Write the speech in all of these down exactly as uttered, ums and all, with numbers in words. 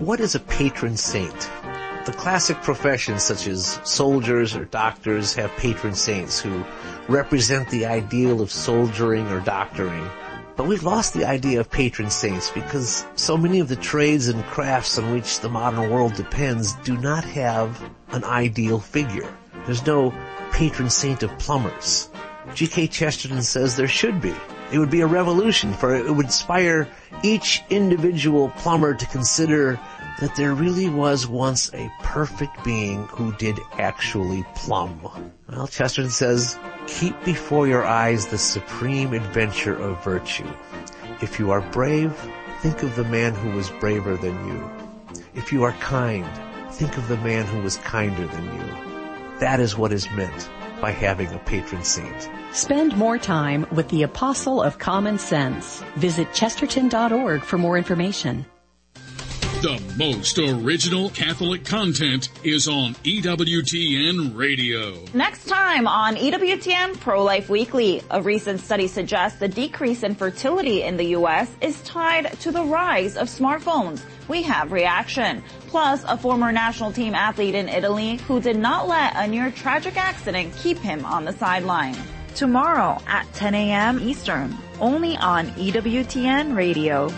what is a patron saint? The classic professions such as soldiers or doctors have patron saints who represent the ideal of soldiering or doctoring. But we've lost the idea of patron saints because so many of the trades and crafts on which the modern world depends do not have an ideal figure. There's no patron saint of plumbers. G K Chesterton says there should be. It would be a revolution, for it would inspire each individual plumber to consider that there really was once a perfect being who did actually plumb. Well, Chesterton says, keep before your eyes the supreme adventure of virtue. If you are brave, think of the man who was braver than you. If you are kind, think of the man who was kinder than you. That is what is meant by having a patron saint. Spend more time with the Apostle of Common Sense. Visit chesterton dot org for more information. The most original Catholic content is on E W T N Radio. Next time on E W T N Pro-Life Weekly, a recent study suggests the decrease in fertility in the U S is tied to the rise of smartphones. We have reaction. Plus, a former national team athlete in Italy who did not let a near-tragic accident keep him on the sideline. Tomorrow at ten a.m. Eastern, only on E W T N Radio.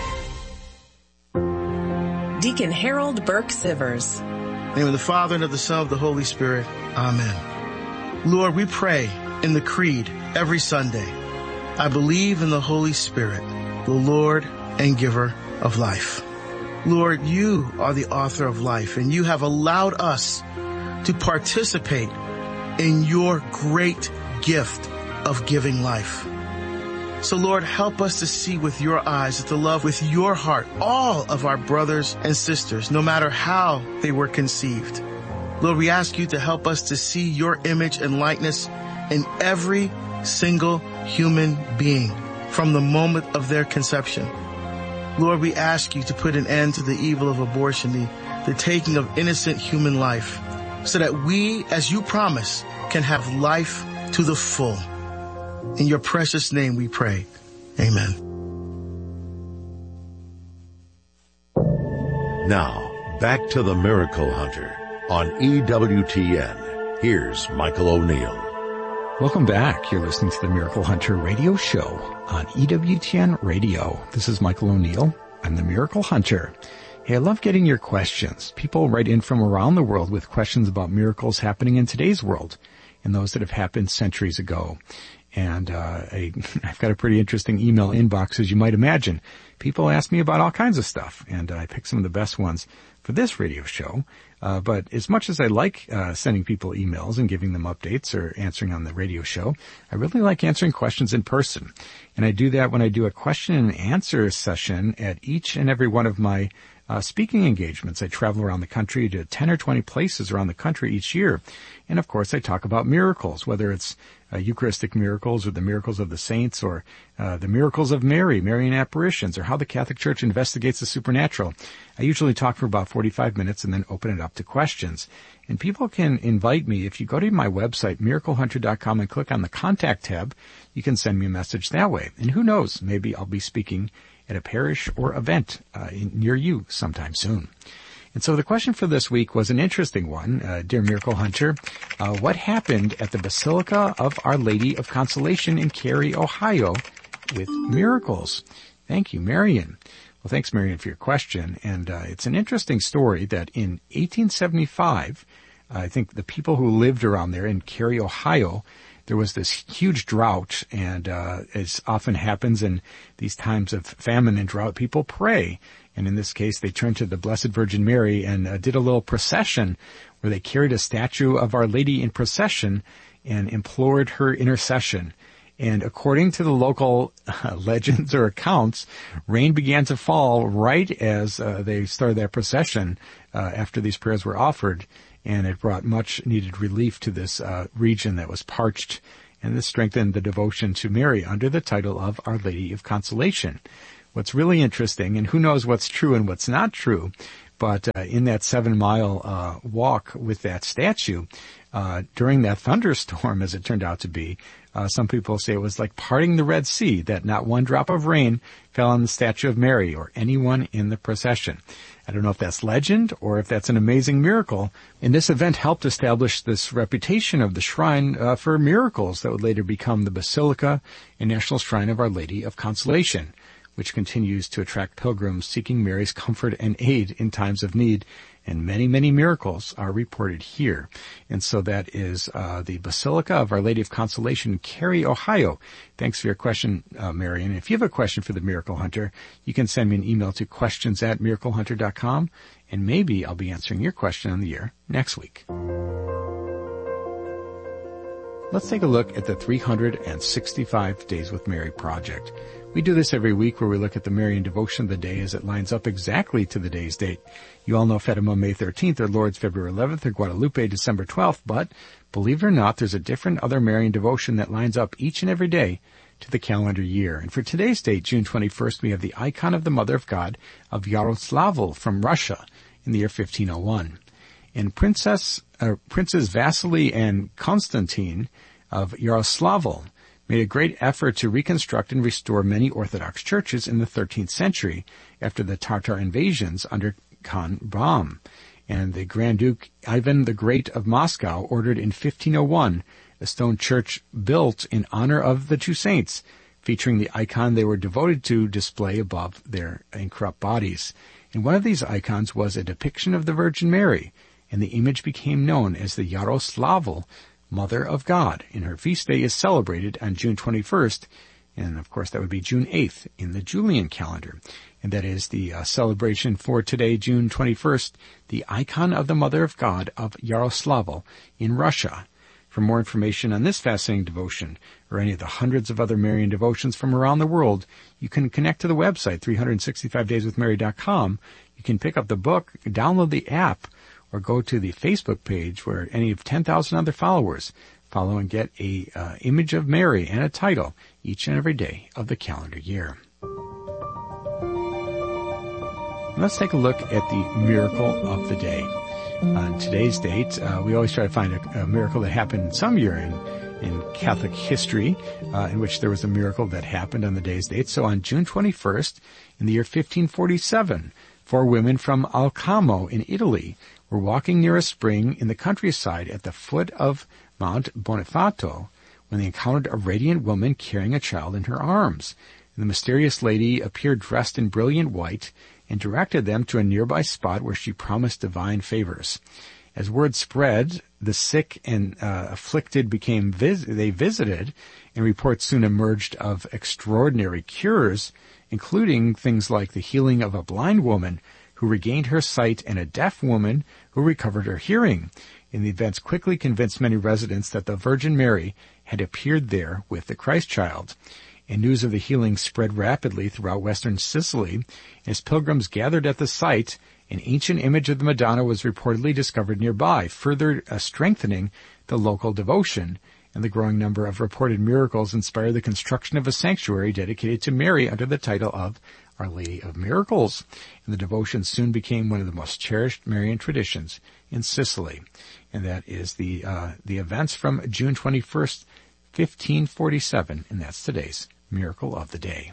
Deacon Harold Burke Sivers. In the name of the Father, and of the Son, and of the Holy Spirit. Amen. Lord, we pray in the Creed every Sunday. I believe in the Holy Spirit, the Lord and giver of life. Lord, you are the author of life, and you have allowed us to participate in your great gift of giving life. So Lord, help us to see with your eyes, to love with your heart all of our brothers and sisters, no matter how they were conceived. Lord, we ask you to help us to see your image and likeness in every single human being from the moment of their conception. Lord, we ask you to put an end to the evil of abortion, the, the taking of innocent human life, so that we, as you promise, can have life to the full. In your precious name we pray. Amen. Now, back to the Miracle Hunter on E W T N. Here's Michael O'Neill. Welcome back. You're listening to the Miracle Hunter radio show on E W T N Radio. This is Michael O'Neill. I'm the Miracle Hunter. Hey, I love getting your questions. People write in from around the world with questions about miracles happening in today's world and those that have happened centuries ago. And uh, I, I've got a pretty interesting email inbox, as you might imagine. People ask me about all kinds of stuff, and I pick some of the best ones for this radio show. Uh, but as much as I like uh, sending people emails and giving them updates or answering on the radio show, I really like answering questions in person. And I do that when I do a question and answer session at each and every one of my Uh, speaking engagements. I travel around the country to ten or twenty places around the country each year. And of course, I talk about miracles, whether it's uh, Eucharistic miracles or the miracles of the saints or uh, the miracles of Mary, Marian apparitions, or how the Catholic Church investigates the supernatural. I usually talk for about forty-five minutes and then open it up to questions. And people can invite me. If you go to my website, miracle hunter dot com, and click on the Contact tab, you can send me a message that way. And who knows, maybe I'll be speaking at a parish or event uh, in, near you sometime soon. And so the question for this week was an interesting one. Uh, dear Miracle Hunter, uh, what happened at the Basilica of Our Lady of Consolation in Cary, Ohio with miracles? Thank you, Marion. Well, thanks, Marion, for your question. And uh, it's an interesting story that in eighteen seventy-five, uh, I think the people who lived around there in Cary, Ohio, there was this huge drought, and uh, as often happens in these times of famine and drought, people pray. And in this case, they turned to the Blessed Virgin Mary and uh, did a little procession where they carried a statue of Our Lady in procession and implored her intercession. And according to the local uh, legends or accounts, rain began to fall right as uh, they started that procession uh, after these prayers were offered. And it brought much needed relief to this uh, region that was parched. And this strengthened the devotion to Mary under the title of Our Lady of Consolation. What's really interesting, and who knows what's true and what's not true, but uh, in that seven-mile uh, walk with that statue, uh, during that thunderstorm, as it turned out to be, uh, some people say it was like parting the Red Sea, that not one drop of rain fell on the statue of Mary or anyone in the procession. I don't know if that's legend or if that's an amazing miracle. And this event helped establish this reputation of the shrine uh, for miracles that would later become the Basilica and National Shrine of Our Lady of Consolation, which continues to attract pilgrims seeking Mary's comfort and aid in times of need. And many, many miracles are reported here. And so that is uh, the Basilica of Our Lady of Consolation in Cary, Ohio. Thanks for your question, uh, Marion. If you have a question for the Miracle Hunter, you can send me an email to questions at miracle hunter dot com, and maybe I'll be answering your question on the air next week. Let's take a look at the three hundred sixty-five Days with Mary project. We do this every week where we look at the Marian devotion of the day as it lines up exactly to the day's date. You all know Fatima May thirteenth, or Lourdes February eleventh, or Guadalupe December twelfth, but believe it or not, there's a different other Marian devotion that lines up each and every day to the calendar year. And for today's date, June twenty-first, we have the icon of the Mother of God of Yaroslavl from Russia in the year fifteen oh one. And Princess, uh, Princes Vasily and Konstantin of Yaroslavl made a great effort to reconstruct and restore many Orthodox churches in the thirteenth century after the Tatar invasions under Khan Baum. And the Grand Duke Ivan the Great of Moscow ordered in fifteen oh one a stone church built in honor of the two saints, featuring the icon they were devoted to display above their incorrupt bodies. And one of these icons was a depiction of the Virgin Mary, and the image became known as the Yaroslavl Mother of God, and her feast day is celebrated on June twenty-first, and of course that would be June eighth in the Julian calendar. And that is the uh, celebration for today, June twenty-first, the icon of the Mother of God of Yaroslavl in Russia. For more information on this fascinating devotion, or any of the hundreds of other Marian devotions from around the world, you can connect to the website, three sixty-five days with mary dot com. You can pick up the book, download the app, or go to the Facebook page where any of ten thousand other followers follow and get a uh, image of Mary and a title each and every day of the calendar year. Let's take a look at the miracle of the day. On today's date, uh, we always try to find a, a miracle that happened some year in, in Catholic history, uh, in which there was a miracle that happened on the day's date. So on June twenty-first, in the year fifteen forty-seven, four women from Alcamo in Italy were walking near a spring in the countryside at the foot of Mount Bonifato when they encountered a radiant woman carrying a child in her arms. And the mysterious lady appeared dressed in brilliant white and directed them to a nearby spot where she promised divine favors. As word spread, the sick and uh, afflicted became vis- they visited, and reports soon emerged of extraordinary cures, including things like the healing of a blind woman who regained her sight and a deaf woman who recovered her hearing. And the events quickly convinced many residents that the Virgin Mary had appeared there with the Christ child. And news of the healing spread rapidly throughout western Sicily. As pilgrims gathered at the site, an ancient image of the Madonna was reportedly discovered nearby, further uh, strengthening the local devotion. And the growing number of reported miracles inspired the construction of a sanctuary dedicated to Mary under the title of Our Lady of Miracles. And the devotion soon became one of the most cherished Marian traditions in Sicily. And that is the uh, the events from June twenty-first, fifteen forty-seven, and that's today's Miracle of the Day.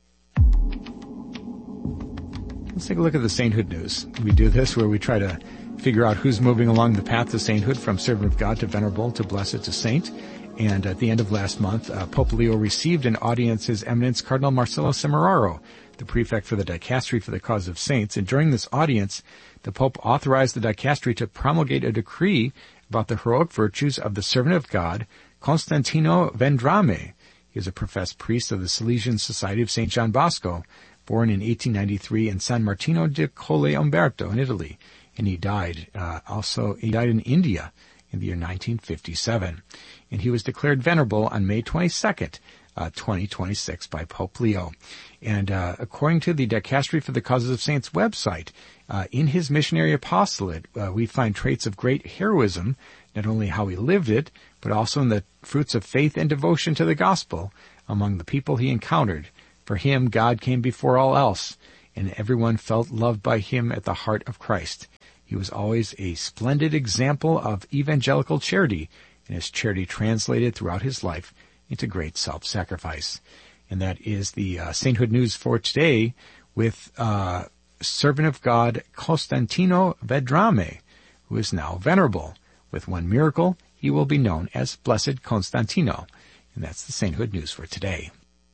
Let's take a look at the sainthood news. We do this where we try to figure out who's moving along the path to sainthood, from servant of God to venerable to blessed to saint. And at the end of last month, uh, Pope Leo received an audience His Eminence Cardinal Marcello Semeraro, the prefect for the Dicastery for the Cause of Saints. And during this audience, the Pope authorized the Dicastery to promulgate a decree about the heroic virtues of the servant of God, Constantino Vendrame. He is a professed priest of the Salesian Society of Saint John Bosco, born in eighteen ninety-three in San Martino di Colle Umberto in Italy. And he died, uh, also, he died in India in the year nineteen fifty-seven. And he was declared venerable on May twenty-second, uh, twenty twenty-six by Pope Leo. And, uh, according to the Dicastery for the Causes of Saints website, uh, in his missionary apostolate, uh, we find traits of great heroism, not only how he lived it, but also in the fruits of faith and devotion to the gospel among the people he encountered. For him, God came before all else, and everyone felt loved by him at the heart of Christ. He was always a splendid example of evangelical charity, and his charity translated throughout his life into great self-sacrifice. And that is the uh, Sainthood News for today with uh, servant of God Costantino Vedrame, who is now venerable. With one miracle, he will be known as Blessed Constantino. And that's the Sainthood News for today.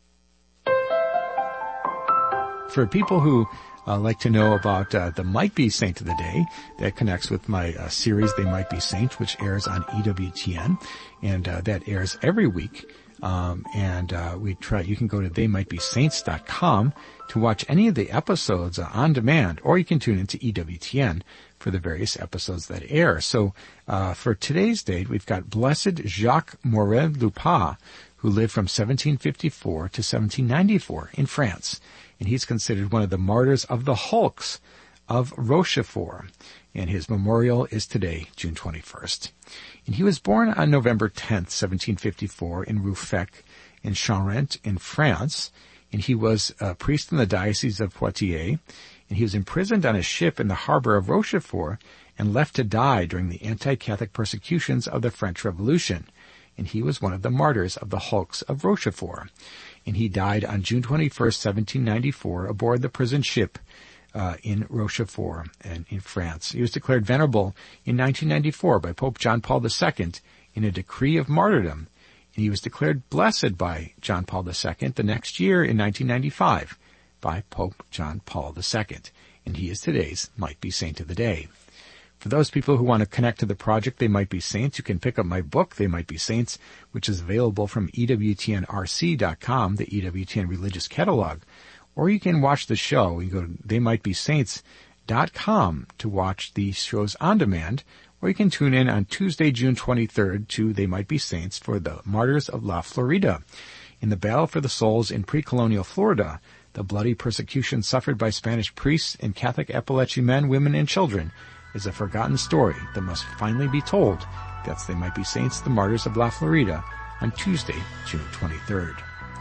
For people who uh, like to know about uh, the Might Be Saint of the Day, that connects with my uh, series, They Might Be Saint, which airs on E W T N, and uh, that airs every week. Um, and uh, we try. You can go to they might be saints dot com to watch any of the episodes uh, on demand, or you can tune into E W T N for the various episodes that air. So uh, for today's date, we've got Blessed Jacques Morel Lupas, who lived from seventeen fifty-four to seventeen ninety-four in France. And he's considered one of the martyrs of the hulks of Rochefort. And his memorial is today, June twenty-first. And he was born on November tenth, seventeen fifty-four, in Ruffec, in Charente, in France. And he was a priest in the Diocese of Poitiers. And he was imprisoned on a ship in the harbor of Rochefort and left to die during the anti-Catholic persecutions of the French Revolution. And he was one of the martyrs of the hulks of Rochefort. And he died on June twenty-first, seventeen ninety-four, aboard the prison ship uh, in Rochefort and in France. He was declared venerable in nineteen ninety-four by Pope John Paul the Second in a decree of martyrdom. And he was declared blessed by John Paul the Second the next year in nineteen ninety-five by Pope John Paul the Second. And he is today's Might Be Saint of the Day. For those people who want to connect to the project They Might Be Saints, you can pick up my book, They Might Be Saints, which is available from E W T N R C dot com, the E W T N Religious Catalog. Or you can watch the show. You can go to they might be saints dot com to watch the shows on demand. Or you can tune in on Tuesday, June twenty-third to They Might Be Saints for the Martyrs of La Florida. In the battle for the souls in pre-colonial Florida, the bloody persecution suffered by Spanish priests and Catholic Appalachian men, women, and children is a forgotten story that must finally be told. That's They Might Be Saints, the Martyrs of La Florida, on Tuesday, June twenty-third.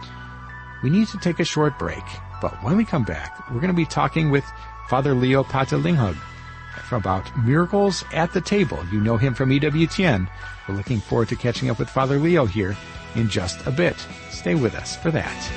We need to take a short break, but when we come back, we're going to be talking with Father Leo Patalinghug about miracles at the table. You know him from E W T N. We're looking forward to catching up with Father Leo here in just a bit. Stay with us for that.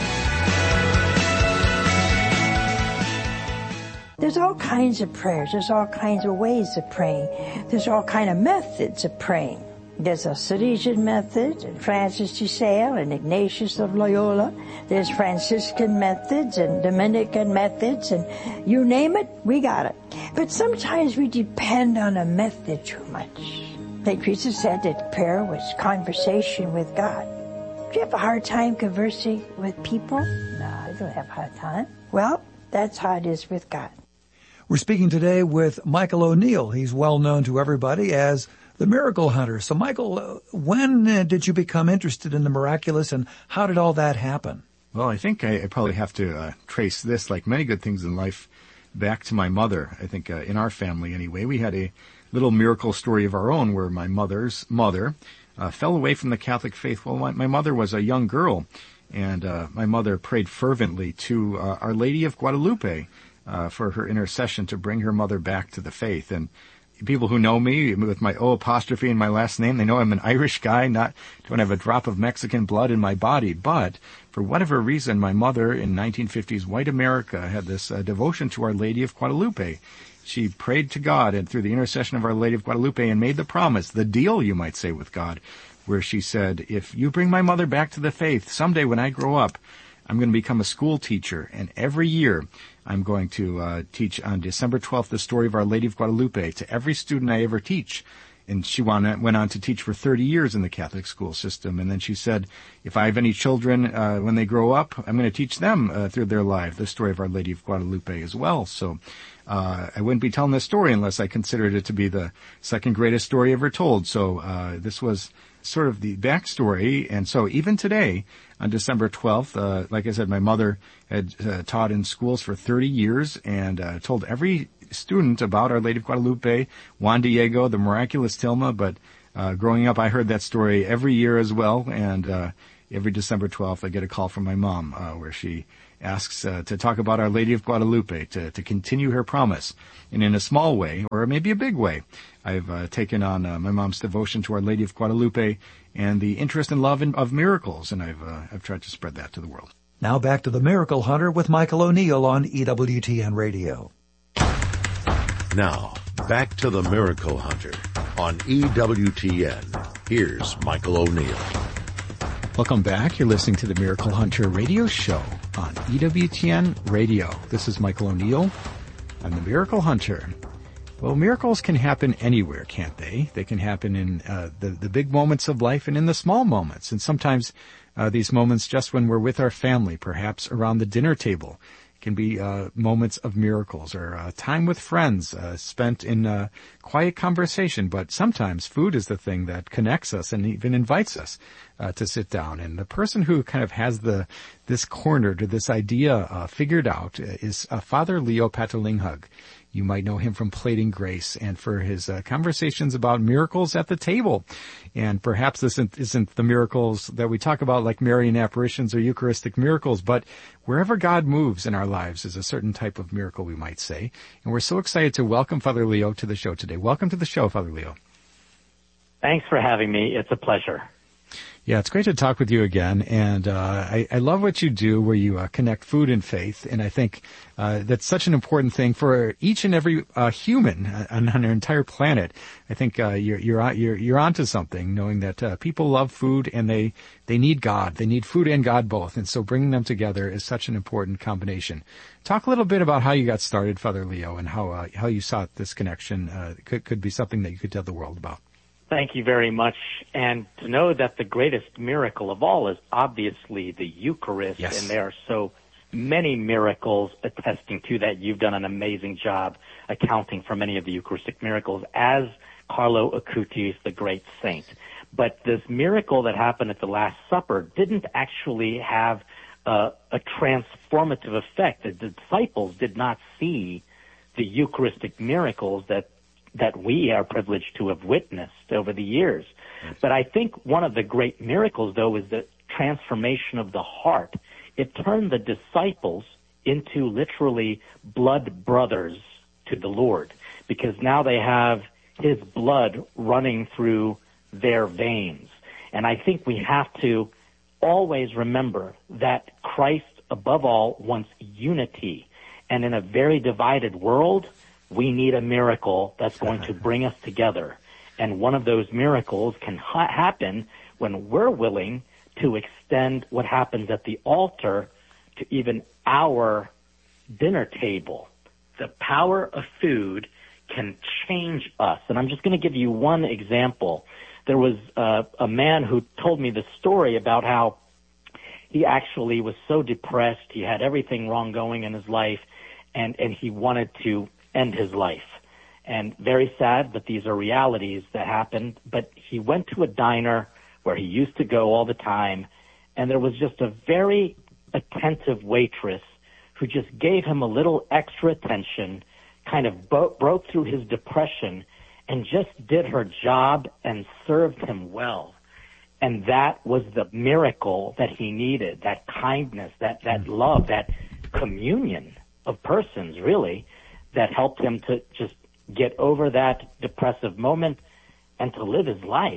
There's all kinds of prayers. There's all kinds of ways of praying. There's all kinds of methods of praying. There's a Salesian method, and Francis de Sales, and Ignatius of Loyola. There's Franciscan methods and Dominican methods, and you name it, we got it. But sometimes we depend on a method too much. Saint Teresa said that prayer was conversation with God. Do you have a hard time conversing with people? No, I don't have a hard time. Well, that's how it is with God. We're speaking today with Michael O'Neill. He's well known to everybody as the Miracle Hunter. So, Michael, when uh, did you become interested in the miraculous, and how did all that happen? Well, I think I, I probably have to uh, trace this, like many good things in life, back to my mother. I think uh, in our family, anyway, we had a little miracle story of our own where my mother's mother uh, fell away from the Catholic faith. Well, my, my mother was a young girl, and uh, my mother prayed fervently to uh, Our Lady of Guadalupe uh, for her intercession to bring her mother back to the faith. And people who know me with my O apostrophe in my last name, they know I'm an Irish guy, not don't have a drop of Mexican blood in my body. But for whatever reason, my mother in nineteen fifties white America had this uh, devotion to Our Lady of Guadalupe. She prayed to God and through the intercession of Our Lady of Guadalupe and made the promise, the deal, you might say, with God, where she said, if you bring my mother back to the faith, someday when I grow up, I'm going to become a school teacher. And every year I'm going to uh, teach on December twelfth the story of Our Lady of Guadalupe to every student I ever teach. And she went on to teach for thirty years in the Catholic school system. And then she said, if I have any children, uh, when they grow up, I'm going to teach them uh, through their life the story of Our Lady of Guadalupe as well. So uh, I wouldn't be telling this story unless I considered it to be the second greatest story ever told. So uh, this was sort of the backstory. And so even today, on December twelfth, uh, like I said, my mother had uh, taught in schools for thirty years and uh, told every student about Our Lady of Guadalupe, Juan Diego, the miraculous Tilma. But uh, growing up, I heard that story every year as well. And uh, every December twelfth, I get a call from my mom uh, where she asks uh, to talk about Our Lady of Guadalupe, to, to continue her promise. And in a small way, or maybe a big way, I've uh, taken on uh, my mom's devotion to Our Lady of Guadalupe and the interest and love in, of miracles, and I've uh, I've tried to spread that to the world. Now back to the Miracle Hunter with Michael O'Neill on E W T N Radio. Now, back to the Miracle Hunter on E W T N. Here's Michael O'Neill. Welcome back. You're listening to the Miracle Hunter radio show on E W T N Radio. This is Michael O'Neill. I'm the Miracle Hunter. Well, miracles can happen anywhere, can't they? They can happen in uh, the, the big moments of life and in the small moments. And sometimes uh, these moments just when we're with our family, perhaps around the dinner table, can be uh, moments of miracles, or uh, time with friends uh, spent in uh, quiet conversation. But sometimes food is the thing that connects us and even invites us uh, to sit down. And the person who kind of has the this corner to this idea uh, figured out is uh, Father Leo Patalinghug. You might know him from Plating Grace and for his uh, conversations about miracles at the table. And perhaps this isn't, isn't the miracles that we talk about like Marian apparitions or Eucharistic miracles, but wherever God moves in our lives is a certain type of miracle, we might say. And we're so excited to welcome Father Leo to the show today. Welcome to the show, Father Leo. Thanks for having me. It's a pleasure. Yeah, it's great to talk with you again, and uh, I, I love what you do where you uh, connect food and faith, and I think uh, that's such an important thing for each and every uh, human on, on our entire planet. I think uh, you're you're you're you're onto something, knowing that uh, people love food and they they need God, they need food and God both, and so bringing them together is such an important combination. Talk a little bit about how you got started, Father Leo, and how uh, how you saw this connection uh, could could be something that you could tell the world about. Thank you very much. And to know that the greatest miracle of all is obviously the Eucharist. Yes. And there are so many miracles attesting to that. You've done an amazing job accounting for many of the Eucharistic miracles, as Carlo Acutis, the great saint. But this miracle that happened at the Last Supper didn't actually have uh, a transformative effect. The disciples did not see the Eucharistic miracles that that we are privileged to have witnessed over the years. But I think one of the great miracles, though, is the transformation of the heart. It turned the disciples into literally blood brothers to the Lord, because now they have his blood running through their veins. And I think we have to always remember that Christ, above all, wants unity. And in a very divided world, we need a miracle that's going to bring us together. And one of those miracles can ha- happen when we're willing to extend what happens at the altar to even our dinner table. The power of food can change us. And I'm just going to give you one example. There was uh, a man who told me the story about how he actually was so depressed. He had everything wrong going in his life, and, and he wanted to end his life. And very sad, but these are realities that happened. But he went to a diner where he used to go all the time, and there was just a very attentive waitress who just gave him a little extra attention, kind of bo- broke through his depression, and just did her job and served him well. And that was the miracle that he needed, that kindness, that, that love, that communion of persons, really, that helped him to just get over that depressive moment and to live his life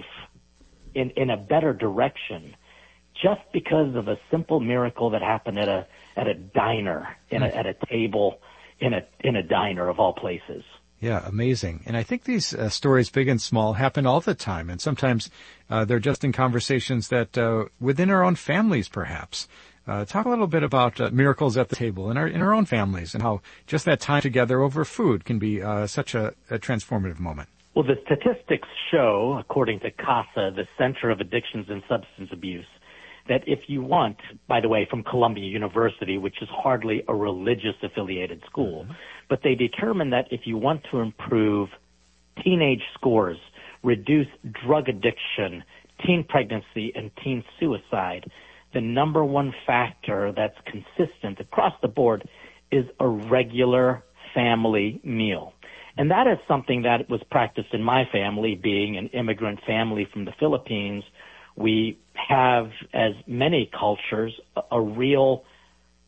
in, in a better direction, just because of a simple miracle that happened at a at a diner, in a, at a table, in a in a diner of all places. Yeah, amazing. And I think these uh, stories, big and small, happen all the time. And sometimes uh, they're just in conversations that uh, within our own families, perhaps. Uh, talk a little bit about uh, miracles at the table in our in our own families, and how just that time together over food can be uh, such a, a transformative moment. Well, the statistics show, according to CASA, the Center of Addictions and Substance Abuse, that if you want, by the way, from Columbia University, which is hardly a religious-affiliated school, mm-hmm. but they determine that if you want to improve teenage scores, reduce drug addiction, teen pregnancy, and teen suicide, the number one factor that's consistent across the board is a regular family meal. And that is something that was practiced in my family, being an immigrant family from the Philippines. We have, as many cultures, a, a real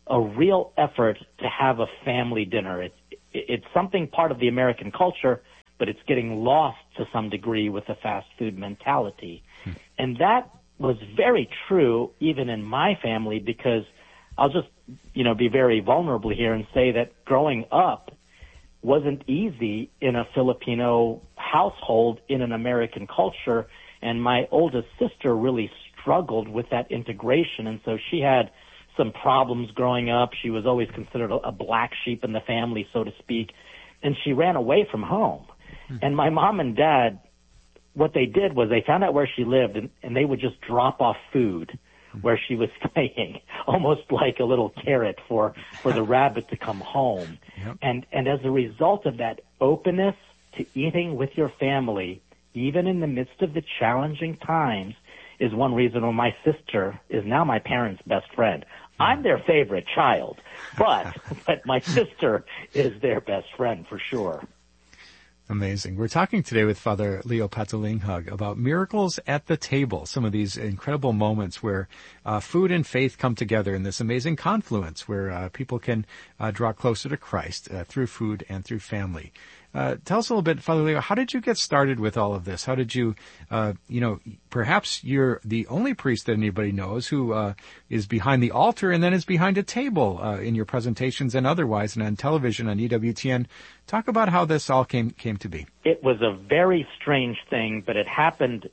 a real effort to have a family dinner. It, it, it's something part of the American culture, but it's getting lost to some degree with the fast food mentality. Hmm. And that was very true even in my family, because I'll just, you know, be very vulnerable here and say that growing up wasn't easy in a Filipino household in an American culture, and my oldest sister really struggled with that integration, and so she had some problems growing up. She was always considered a, a black sheep in the family, so to speak, and she ran away from home. Mm-hmm. And my mom and dad, what they did was they found out where she lived, and, and they would just drop off food where she was staying, almost like a little carrot for, for the rabbit to come home. Yep. And, and as a result of that openness to eating with your family, even in the midst of the challenging times, is one reason why my sister is now my parents' best friend. I'm their favorite child, but, but my sister is their best friend for sure. Amazing. We're talking today with Father Leo Patalinghag about miracles at the table, some of these incredible moments where uh, food and faith come together in this amazing confluence where uh, people can uh, draw closer to Christ uh, through food and through family. Uh, tell us a little bit, Father Leo, how did you get started with all of this? How did you, uh, you know, perhaps you're the only priest that anybody knows who uh, is behind the altar and then is behind a table uh, in your presentations and otherwise and on television on E W T N. Talk about how this all came came to be. It was a very strange thing, but it happened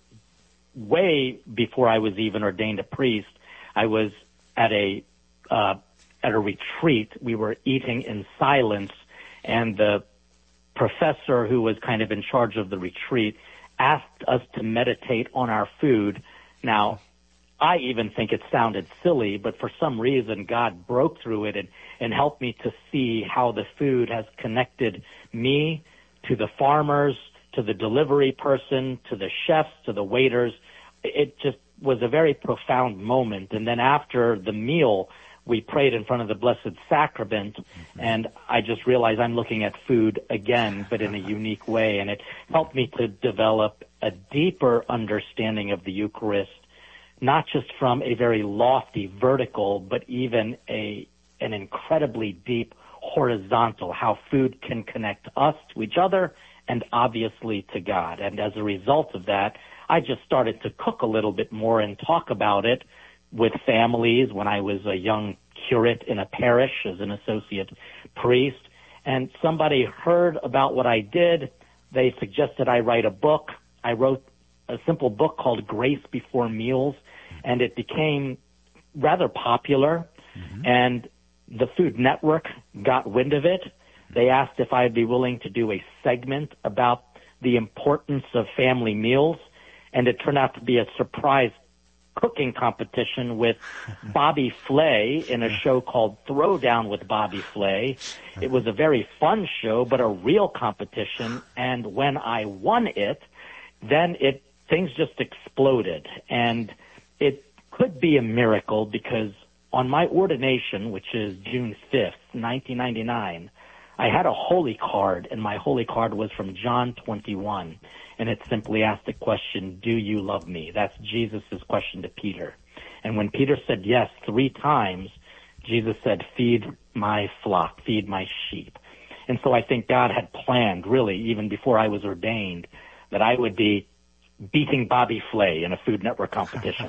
way before I was even ordained a priest. I was at a uh, at a retreat. We were eating in silence, and the professor who was kind of in charge of the retreat asked us to meditate on our food. Now, I even think it sounded silly, but for some reason God broke through it and, and helped me to see how the food has connected me to the farmers, to the delivery person, to the chefs, to the waiters. It just was a very profound moment. And then after the meal, we prayed in front of the Blessed Sacrament, mm-hmm. and I just realized I'm looking at food again, but in a unique way, and it helped me to develop a deeper understanding of the Eucharist, not just from a very lofty vertical, but even a an incredibly deep horizontal, how food can connect us to each other and obviously to God. And as a result of that, I just started to cook a little bit more and talk about it with families when I was a young curate in a parish as an associate priest. And somebody heard about what I did. They suggested I write a book. I wrote a simple book called Grace Before Meals, and it became rather popular. Mm-hmm. And the Food Network got wind of it. They asked if I'd be willing to do a segment about the importance of family meals, and it turned out to be a surprise cooking competition with Bobby Flay in a show called Throwdown with Bobby Flay. It was a very fun show, but a real competition. And when I won it, then it things just exploded. And it could be a miracle because on my ordination, which is June fifth, nineteen ninety-nine, I had a holy card, and my holy card was from John twenty-one. And it simply asked the question, do you love me? That's Jesus' question to Peter. And when Peter said yes three times, Jesus said, feed my flock, feed my sheep. And so I think God had planned, really, even before I was ordained, that I would be beating Bobby Flay in a Food Network competition.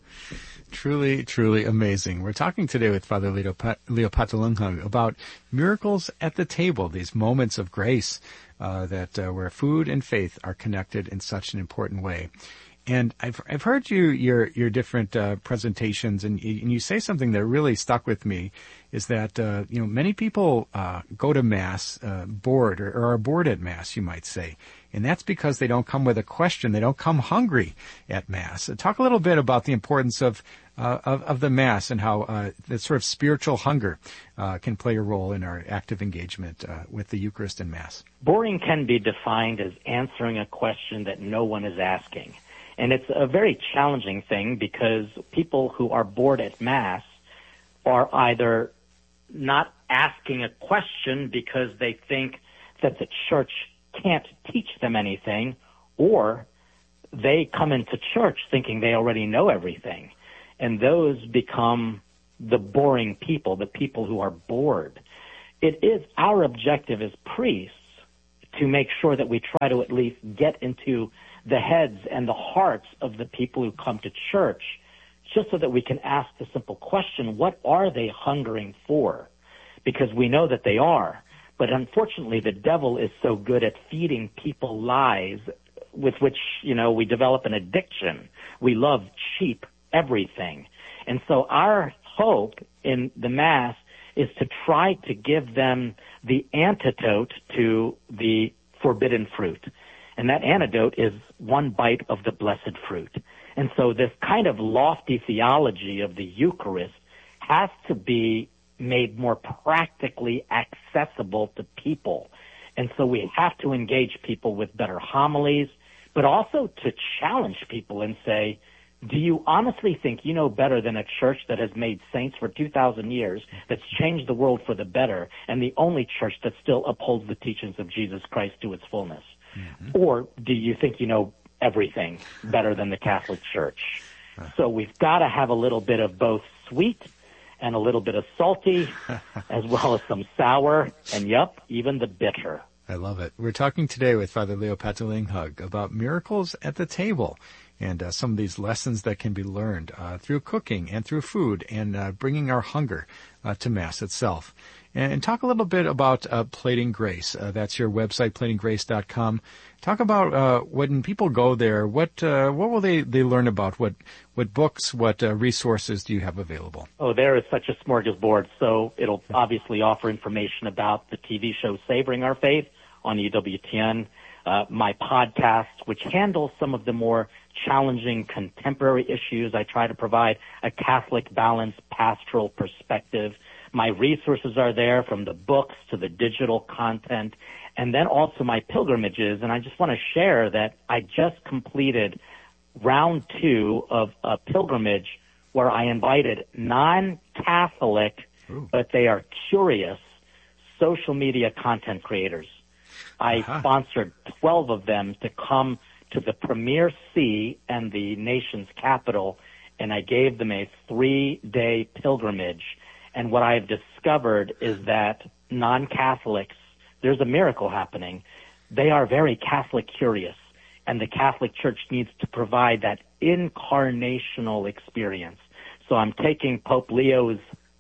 Truly, truly amazing. We're talking today with Father Leo, Leo Patalinghag about miracles at the table, these moments of grace uh, that uh, where food and faith are connected in such an important way. And I've I've heard you your your different uh, presentations, and, and you say something that really stuck with me, is that uh, you know many people uh, go to Mass uh, bored or, or are bored at Mass, you might say, and that's because they don't come with a question, they don't come hungry at Mass. Talk a little bit about the importance of uh, of, of the Mass and how uh, the sort of spiritual hunger uh, can play a role in our active engagement uh, with the Eucharist and Mass. Boring can be defined as answering a question that no one is asking. And it's a very challenging thing because people who are bored at Mass are either not asking a question because they think that the church can't teach them anything, or they come into church thinking they already know everything. And those become the boring people, the people who are bored. It is our objective as priests to make sure that we try to at least get into the heads and the hearts of the people who come to church, just so that we can ask the simple question, what are they hungering for? Because we know that they are. But unfortunately, the devil is so good at feeding people lies with which, you know, we develop an addiction. We love cheap everything. And so our hope in the Mass is to try to give them the antidote to the forbidden fruit. And that antidote is one bite of the blessed fruit. And so this kind of lofty theology of the Eucharist has to be made more practically accessible to people. And so we have to engage people with better homilies, but also to challenge people and say, do you honestly think you know better than a church that has made saints for two thousand years, that's changed the world for the better, and the only church that still upholds the teachings of Jesus Christ to its fullness? Mm-hmm. Or do you think you know everything better than the Catholic Church? So we've got to have a little bit of both sweet and a little bit of salty, as well as some sour, and yup, even the bitter. I love it. We're talking today with Father Leo Patalinghug about miracles at the table and uh, some of these lessons that can be learned uh, through cooking and through food and uh, bringing our hunger uh, to Mass itself. And, and talk a little bit about uh, Plating Grace. Uh, that's your website, plating grace dot com. Talk about uh, when people go there, what uh, what will they, they learn about? What what books, what uh, resources do you have available? Oh, there is such a smorgasbord. So it'll obviously offer information about the T V show Savoring Our Faith on E W T N, uh, my podcast, which handles some of the more challenging contemporary issues. I try to provide a Catholic balanced pastoral perspective. My resources are there, from the books to the digital content, and then also my pilgrimages. And I just want to share that I just completed round two of a pilgrimage where I invited non-Catholic, Ooh. but they are curious, social media content creators. I uh-huh. sponsored twelve of them to come to the Premier See and the nation's capital, and I gave them a three-day pilgrimage. And what I've discovered is that non-Catholics, there's a miracle happening. They are very Catholic curious, and the Catholic Church needs to provide that incarnational experience. So I'm taking Pope Leo's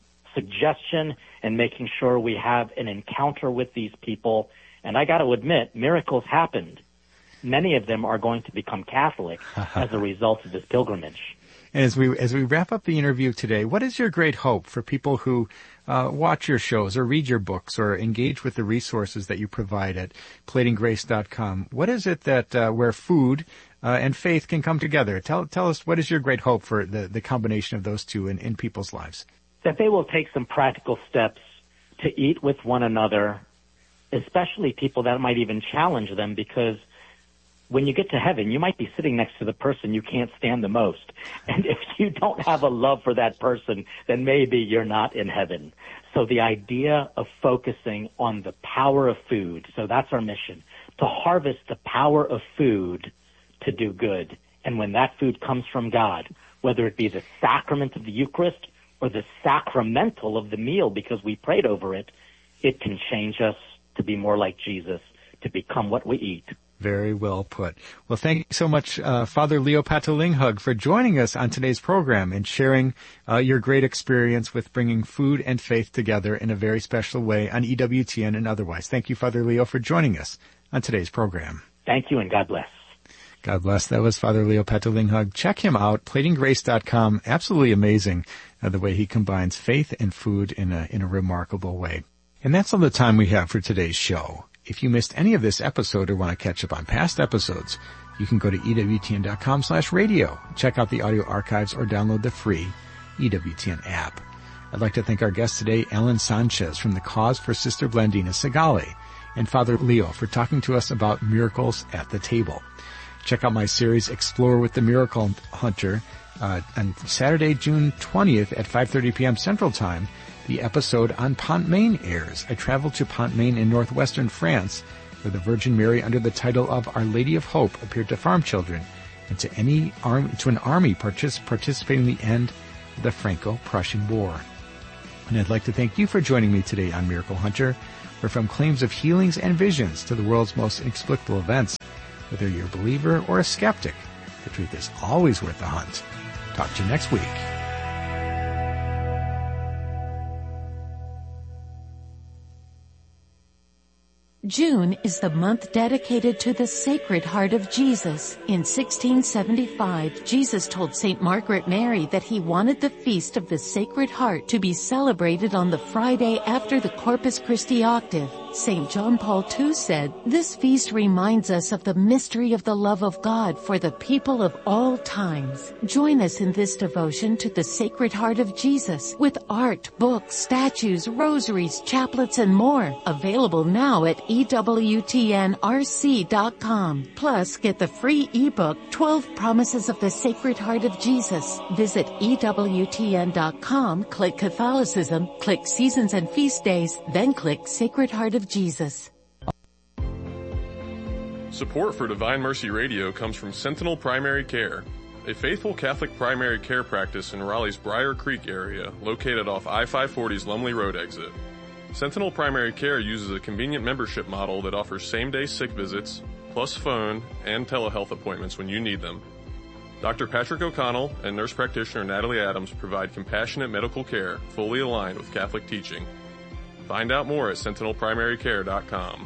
suggestion and making sure we have an encounter with these people. And I got to admit, miracles happened. Many of them are going to become Catholic as a result of this pilgrimage. And as we as we wrap up the interview today, what is your great hope for people who uh, watch your shows or read your books or engage with the resources that you provide at plating grace dot com? What is it that uh, where food uh, and faith can come together? Tell tell us, what is your great hope for the, the combination of those two in, in people's lives? That they will take some practical steps to eat with one another, especially people that might even challenge them, because when you get to heaven, you might be sitting next to the person you can't stand the most. And if you don't have a love for that person, then maybe you're not in heaven. So the idea of focusing on the power of food, so that's our mission, to harvest the power of food to do good. And when that food comes from God, whether it be the sacrament of the Eucharist or the sacramental of the meal because we prayed over it, it can change us to be more like Jesus, to become what we eat. Very well put. Well, thank you so much, uh, Father Leo Patalinghug, for joining us on today's program and sharing uh, your great experience with bringing food and faith together in a very special way on E W T N and otherwise. Thank you, Father Leo, for joining us on today's program. Thank you, and God bless. God bless. That was Father Leo Patalinghug. Check him out, plating grace dot com. Absolutely amazing uh, the way he combines faith and food in a in a remarkable way. And that's all the time we have for today's show. If you missed any of this episode or want to catch up on past episodes, you can go to E W T N dot com slash radio, check out the audio archives, or download the free E W T N app. I'd like to thank our guest today, Alan Sanchez from the Cause for Sister Blandina Segali, and Father Leo for talking to us about miracles at the table. Check out my series, Explore with the Miracle Hunter, uh, on Saturday, June twentieth at five thirty p.m. Central Time. The episode on Pont-Main airs. I traveled to Pont-Main in northwestern France, where the Virgin Mary, under the title of Our Lady of Hope, appeared to farm children and to any arm, to an army partic- participating in the end of the Franco-Prussian War. And I'd like to thank you for joining me today on Miracle Hunter, where from claims of healings and visions to the world's most inexplicable events, whether you're a believer or a skeptic, the truth is always worth the hunt. Talk to you next week. June is the month dedicated to the Sacred Heart of Jesus. In sixteen seventy-five, Jesus told Saint Margaret Mary that he wanted the Feast of the Sacred Heart to be celebrated on the Friday after the Corpus Christi octave. Saint John Paul the Second said, "This feast reminds us of the mystery of the love of God for the people of all times." Join us in this devotion to the Sacred Heart of Jesus with art, books, statues, rosaries, chaplets, and more. Available now at E W T N R C dot com. Plus, get the free ebook, twelve Promises of the Sacred Heart of Jesus. Visit E W T N dot com, click Catholicism, click Seasons and Feast Days, then click Sacred Heart of Jesus. Support for Divine Mercy Radio comes from Sentinel Primary Care, a faithful Catholic primary care practice in Raleigh's Briar Creek area, located off I five forty's Lumley Road exit. Sentinel Primary Care uses a convenient membership model that offers same-day sick visits, plus phone and telehealth appointments when you need them. Doctor Patrick O'Connell and nurse practitioner Natalie Adams provide compassionate medical care fully aligned with Catholic teaching. Find out more at sentinel primary care dot com.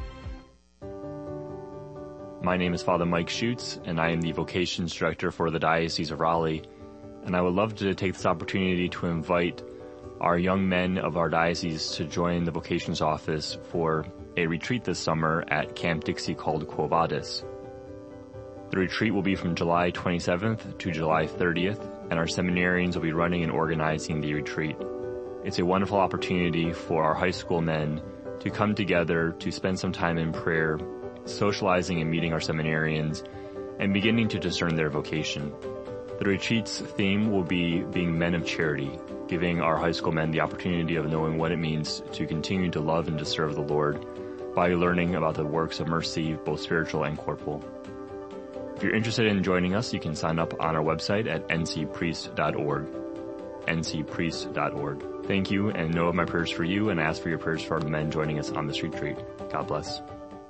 My name is Father Mike Schutz, and I am the Vocations Director for the Diocese of Raleigh, and I would love to take this opportunity to invite our young men of our diocese to join the Vocations Office for a retreat this summer at Camp Dixie called Quo Vadis. The retreat will be from July twenty-seventh to July thirtieth, and our seminarians will be running and organizing the retreat. It's a wonderful opportunity for our high school men to come together to spend some time in prayer, socializing and meeting our seminarians, and beginning to discern their vocation. The retreat's theme will be being men of charity, giving our high school men the opportunity of knowing what it means to continue to love and to serve the Lord by learning about the works of mercy, both spiritual and corporal. If you're interested in joining us, you can sign up on our website at n c priest dot org. n c priest dot org. Thank you, and know of my prayers for you, and ask for your prayers for the men joining us on this retreat. God bless.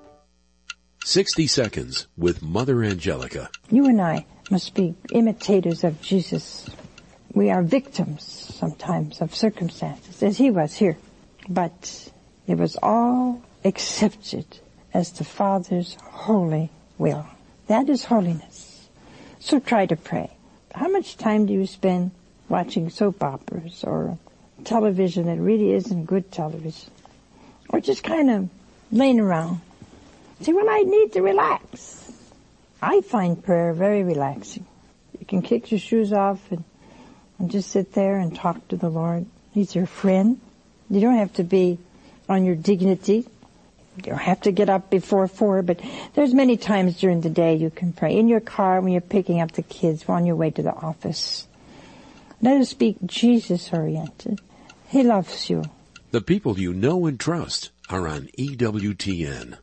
sixty seconds with Mother Angelica. You and I must be imitators of Jesus. We are victims sometimes of circumstances, as he was here. But it was all accepted as the Father's holy will. That is holiness. So try to pray. How much time do you spend watching soap operas or television that really isn't good television? Or just kind of laying around? Say, well, I need to relax. I find prayer very relaxing. You can kick your shoes off and, and just sit there and talk to the Lord. He's your friend. You don't have to be on your dignity. You don't have to get up before four, but there's many times during the day you can pray. In your car, when you're picking up the kids, on your way to the office. Let us be Jesus-oriented. He loves you. The people you know and trust are on E W T N.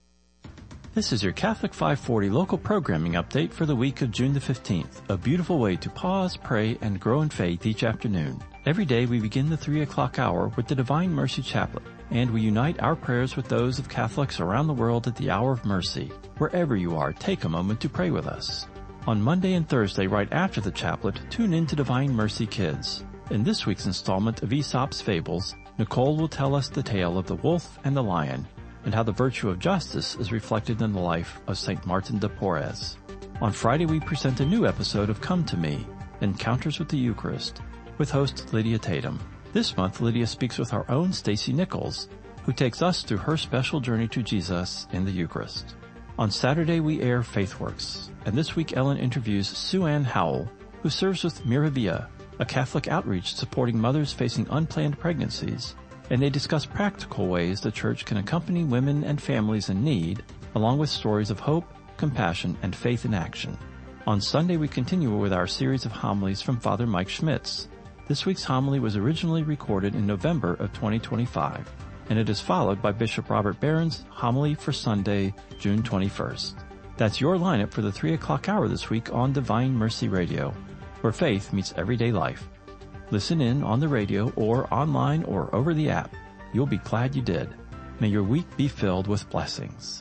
This is your Catholic five forty local programming update for the week of June the fifteenth, a beautiful way to pause, pray, and grow in faith each afternoon. Every day we begin the three o'clock hour with the Divine Mercy Chaplet, and we unite our prayers with those of Catholics around the world at the hour of mercy. Wherever you are, take a moment to pray with us. On Monday and Thursday, right after the chaplet, tune in to Divine Mercy Kids. In this week's installment of Aesop's Fables, Nicole will tell us the tale of the wolf and the lion, and how the virtue of justice is reflected in the life of Saint Martin de Porres. On Friday, we present a new episode of Come to Me, Encounters with the Eucharist, with host Lydia Tatum. This month, Lydia speaks with our own Stacy Nichols, who takes us through her special journey to Jesus in the Eucharist. On Saturday, we air FaithWorks, and this week Ellen interviews Sue Ann Howell, who serves with Miravia, a Catholic outreach supporting mothers facing unplanned pregnancies, and they discuss practical ways the Church can accompany women and families in need, along with stories of hope, compassion, and faith in action. On Sunday, we continue with our series of homilies from Father Mike Schmitz. This week's homily was originally recorded in November of twenty twenty-five, and it is followed by Bishop Robert Barron's homily for Sunday, June twenty-first. That's your lineup for the three o'clock hour this week on Divine Mercy Radio, where faith meets everyday life. Listen in on the radio or online or over the app. You'll be glad you did. May your week be filled with blessings.